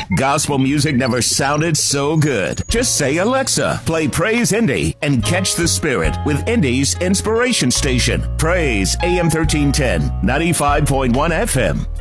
Gospel music never sounded so good. Just say, Alexa, play Praise Indy and catch the spirit with Indy's inspiration station. Praise AM 1310, 95.1 FM.